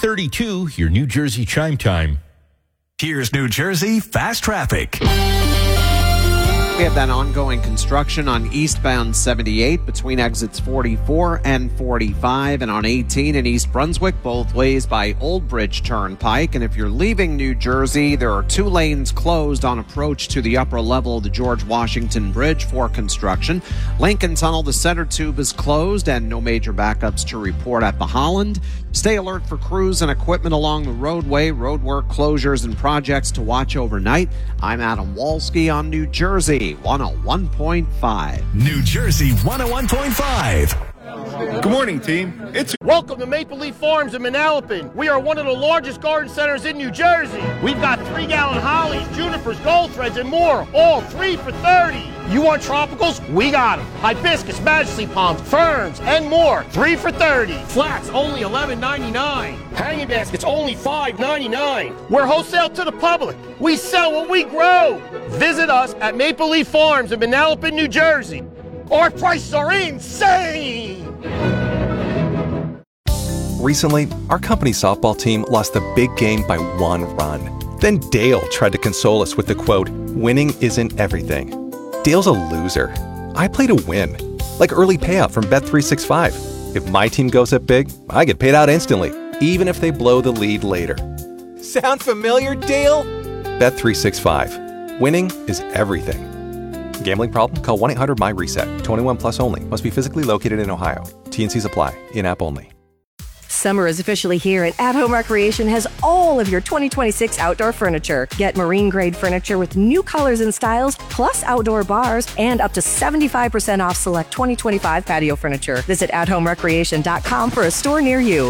6:32, your New Jersey chime time. Here's New Jersey Fast Traffic. We have that ongoing construction on eastbound 78 between exits 44 and 45, and on 18 in East Brunswick, both ways by Old Bridge Turnpike. And if you're leaving New Jersey, there are 2 lanes closed on approach to the upper level of the George Washington Bridge for construction. Lincoln Tunnel, the center tube is closed, and no major backups to report at the Holland. Stay alert for crews and equipment along the roadway, roadwork closures and projects to watch overnight. I'm Adam Walski on New Jersey 101.5. New Jersey 101.5. Good morning, team. Welcome to Maple Leaf Farms in Manalapan. We are one of the largest garden centers in New Jersey. We've got 3-gallon hollies, junipers, gold threads, and more, all 3 for $30. You want tropicals? We got them. Hibiscus, majesty palms, ferns, and more, 3 for $30. Flats, only $11.99. Hanging baskets, only $5.99. We're wholesale to the public. We sell what we grow. Visit us at Maple Leaf Farms in Manalapan, New Jersey. Our prices are insane! Recently, our company softball team lost the big game by 1 run. Then Dale tried to console us with the quote, "Winning isn't everything." Dale's a loser. I play to win. Like early payout from Bet365. If my team goes up big, I get paid out instantly, even if they blow the lead later. Sound familiar, Dale? Bet365. Winning is everything. Gambling problem? Call 1-800-MY-RESET. 21 plus only. Must be physically located in Ohio. T&Cs apply. In-app only. Summer is officially here, and At Home Recreation has all of your 2026 outdoor furniture. Get marine-grade furniture with new colors and styles, plus outdoor bars, and up to 75% off select 2025 patio furniture. Visit athomerecreation.com for a store near you.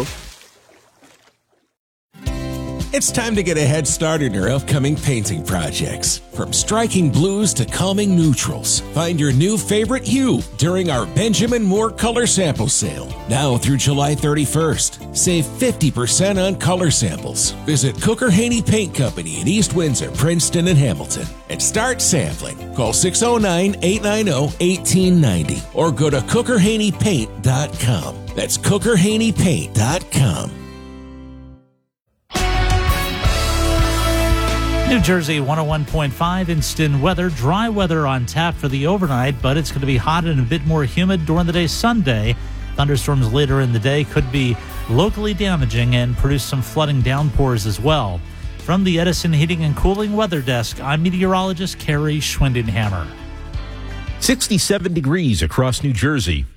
It's time to get a head start in your upcoming painting projects. From striking blues to calming neutrals, find your new favorite hue during our Benjamin Moore Color Sample Sale. Now through July 31st. Save 50% on color samples. Visit Cooker Haney Paint Company in East Windsor, Princeton, and Hamilton and start sampling. Call 609-890-1890 or go to cookerhaneypaint.com. That's cookerhaneypaint.com. New Jersey 101.5 instant weather. Dry weather on tap for the overnight, but it's going to be hot and a bit more humid during the day Sunday. Thunderstorms later in the day could be locally damaging and produce some flooding downpours as well. From the Edison Heating and Cooling Weather Desk, I'm meteorologist Carrie Schwindenhammer. 67 degrees across New Jersey.